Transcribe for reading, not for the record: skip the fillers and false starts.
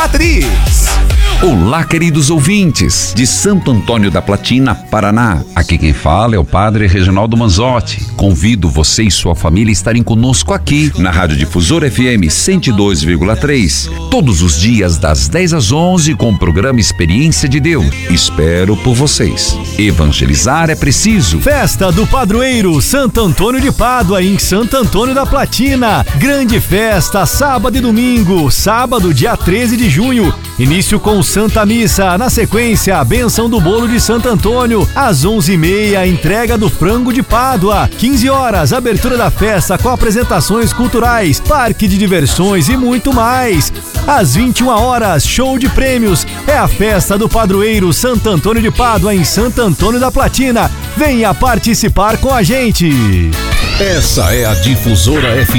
Matriz. Olá, queridos ouvintes de Santo Antônio da Platina, Paraná. Aqui quem fala é o Padre Reginaldo Manzotti. Convido você e sua família a estarem conosco aqui na Rádio Difusora FM 102,3, todos os dias das 10 às 11 com o programa Experiência de Deus. Espero por vocês. Evangelizar é preciso. Festa do Padroeiro Santo Antônio de Pádua em Santo Antônio da Platina. Grande festa, sábado e domingo. Sábado, dia 13 de junho. Início com Santa Missa, na sequência a bênção do bolo de Santo Antônio, às 11h30 a entrega do frango de Pádua, 15 horas abertura da festa com apresentações culturais, parque de diversões e muito mais. Às 21 horas, show de prêmios, é a festa do Padroeiro Santo Antônio de Pádua em Santo Antônio da Platina. Venha participar com a gente! Essa é a Difusora FM.